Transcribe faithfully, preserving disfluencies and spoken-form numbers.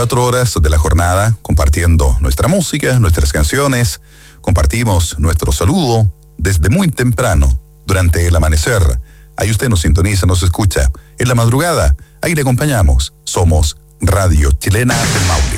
veinticuatro horas de la jornada compartiendo nuestra música, nuestras canciones. Compartimos nuestro saludo desde muy temprano, durante el amanecer. Ahí usted nos sintoniza, nos escucha. En la madrugada, ahí le acompañamos. Somos Radio Chilena del Maule.